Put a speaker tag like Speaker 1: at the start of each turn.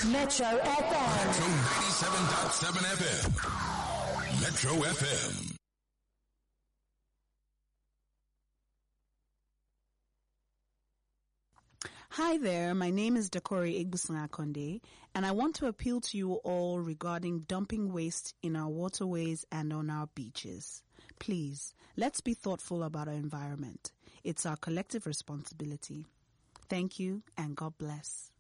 Speaker 1: Metro FM.
Speaker 2: Metro 97.7 FM. Metro FM.
Speaker 3: Hi there, my name is Dakori Igbusan Akonde, and I want to appeal to you all regarding dumping waste in our waterways and on our beaches. Please, let's be thoughtful about our environment. It's our collective responsibility. Thank you, and God bless.